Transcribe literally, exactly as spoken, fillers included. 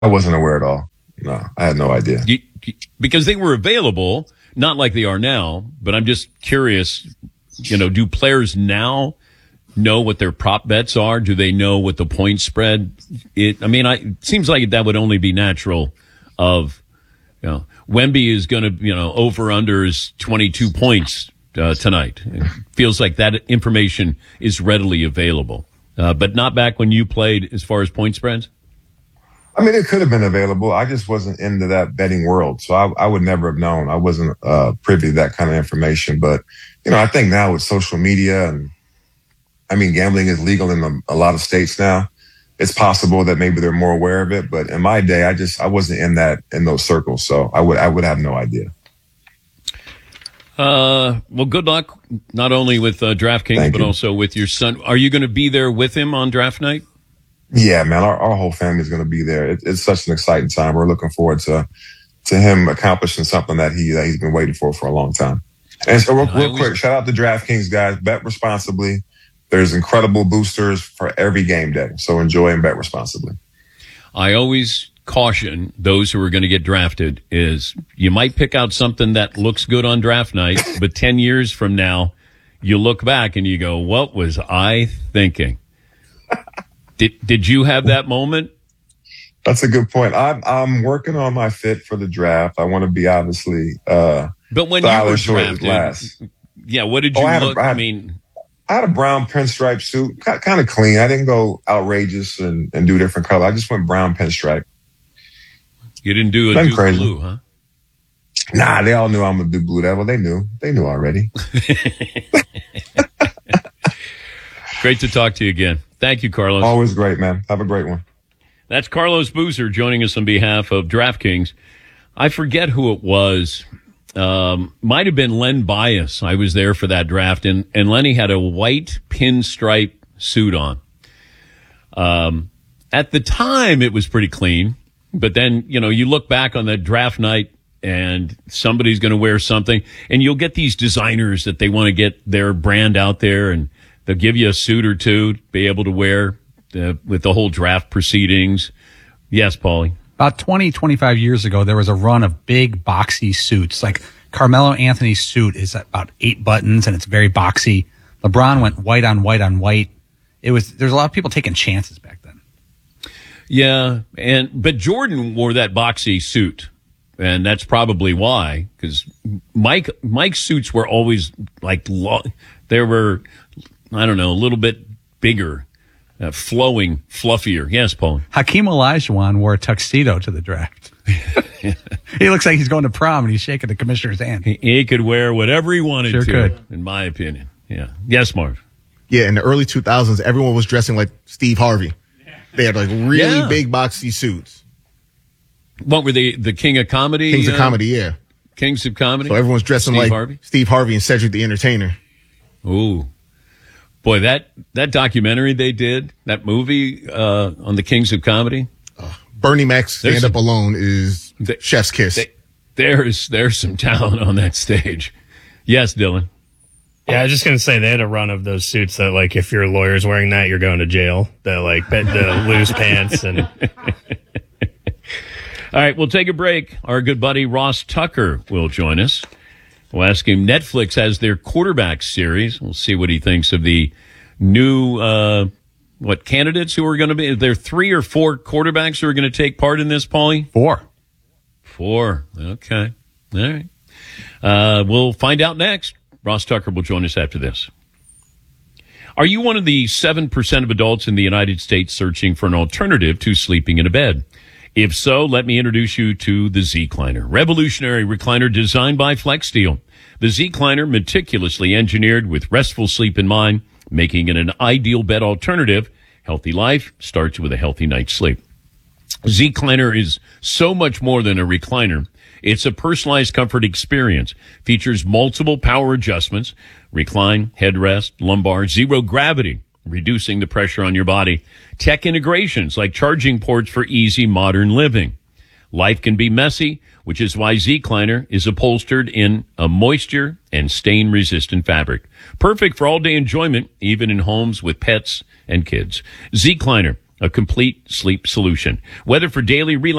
I wasn't aware at all. No, I had no idea. You, because they were available, not like they are now, but I'm just curious, you know, do players now know what their prop bets are? Do they know what the point spread it? I mean, I, it seems like that would only be natural of, you know, Wemby is going to, you know, over under is twenty-two points uh, tonight. It feels like that information is readily available, uh, but not back when you played as far as point spreads. I mean, it could have been available. I just wasn't into that betting world. So I, I would never have known. I wasn't uh, privy to that kind of information. But, you know, I think now with social media and, I mean, gambling is legal in a, a lot of states now. It's possible that maybe they're more aware of it. But in my day, I just, I wasn't in that, in those circles. So I would, I would have no idea. Uh, well, good luck, not only with uh, DraftKings, Thank but you. also with your son. Are you going to be there with him on draft night? Yeah, man, our, our whole family is going to be there. It, it's such an exciting time. We're looking forward to to him accomplishing something that he that he's been waiting for for a long time. And so, real, real always, quick, shout out to DraftKings, guys. Bet responsibly. There's incredible boosters for every game day, so enjoy and bet responsibly. I always caution those who are going to get drafted is you might pick out something that looks good on draft night, but ten years from now, you look back and you go, "What was I thinking?" Did did you have that moment? That's a good point. I'm I'm working on my fit for the draft. I want to be obviously. Uh, but when you were drafted, last. yeah, what did you oh, I look? A, I, had, I mean, I had a brown pinstripe suit, kind of clean. I didn't go outrageous and, and do different color. I just went brown pinstripe. You didn't do a Duke blue, huh? Nah, they all knew I'm a Duke Blue Devil. They knew. They knew already. Great to talk to you again. Thank you, Carlos. Always great, man. Have a great one. That's Carlos Boozer joining us on behalf of DraftKings. I forget who it was. Um, might have been Len Bias. I was there for that draft, and, and Lenny had a white pinstripe suit on. Um, at the time, it was pretty clean. But then, you know, you look back on that draft night, and somebody's going to wear something, and you'll get these designers that they want to get their brand out there, and they'll give you a suit or two to be able to wear uh, with the whole draft proceedings. Yes, Paulie. About twenty, twenty-five years ago, there was a run of big boxy suits. Like Carmelo Anthony's suit is about eight buttons and it's very boxy. LeBron went white on white on white. It was, there's a lot of people taking chances back then. Yeah. And, but Jordan wore that boxy suit. And that's probably why, because Mike, Mike's suits were always like, long, they were, I don't know, a little bit bigger, uh, flowing, fluffier. Yes, Paul. Hakeem Olajuwon wore a tuxedo to the draft. He looks like he's going to prom and he's shaking the commissioner's hand. He, he could wear whatever he wanted sure to, could. in my opinion. Yeah. Yes, Marv. Yeah, in the early two thousands, everyone was dressing like Steve Harvey. They had like really yeah. big boxy suits. What were they? The King of Comedy? Kings uh, of Comedy, yeah. Kings of Comedy? So everyone's dressing Steve like Harvey? Steve Harvey and Cedric the Entertainer. Ooh. Boy, that, that documentary they did, that movie uh, on the Kings of Comedy. Uh, Bernie Mac's Stand Up Alone is they, chef's kiss. They, there's, there's some talent on that stage. Yes, Dylan. Yeah, I was just going to say they had a run of those suits that, like, if your lawyer's wearing that, you're going to jail. The, like, the loose pants. and. All right, we'll take a break. Our good buddy Ross Tucker will join us. We'll ask him. Netflix has their quarterback series. We'll see what he thinks of the new, uh, what, candidates who are going to be. Are there three or four quarterbacks who are going to take part in this, Paulie? Four. Four. Okay. All right. Uh, we'll find out next. Ross Tucker will join us after this. Are you one of the seven percent of adults in the United States searching for an alternative to sleeping in a bed? If so, let me introduce you to the Z-Cliner, revolutionary recliner designed by FlexSteel. The Z-Cliner, meticulously engineered with restful sleep in mind, making it an ideal bed alternative. Healthy life starts with a healthy night's sleep. Z-Cliner is so much more than a recliner. It's a personalized comfort experience. Features multiple power adjustments, recline, headrest, lumbar, zero gravity, reducing the pressure on your body. Tech integrations like charging ports for easy modern living. Life can be messy, which is why Z-Cliner is upholstered in a moisture and stain-resistant fabric. Perfect for all-day enjoyment, even in homes with pets and kids. Z-Cliner, a complete sleep solution. Whether for daily relaxation